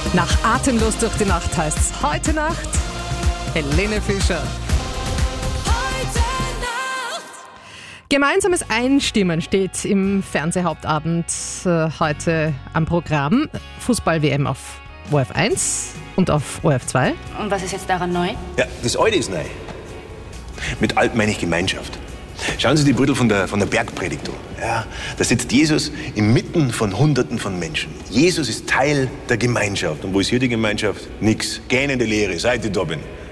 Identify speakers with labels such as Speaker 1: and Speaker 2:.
Speaker 1: Nach Atemlos durch die Nacht heißt's heute Nacht. Helene Fischer. Gemeinsames Einstimmen steht im Fernsehhauptabend heute am Programm. Fußball-WM auf ORF 1 und auf ORF 2.
Speaker 2: Und was ist jetzt daran neu?
Speaker 3: Ja, das Alte ist neu. Mit alt meine ich Gemeinschaft. Schauen Sie die Brüder von der Bergpredigt an. Ja, da sitzt Jesus inmitten von Hunderten von Menschen. Jesus ist Teil der Gemeinschaft. Und wo ist hier die Gemeinschaft? Nix. Gähnende Leere, seit ich da bin.